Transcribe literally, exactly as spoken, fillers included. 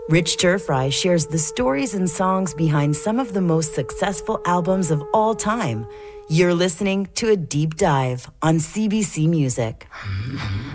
Rich Turfry shares the stories and songs behind some of the most successful albums of all time. You're listening to A Deep Dive on C B C Music.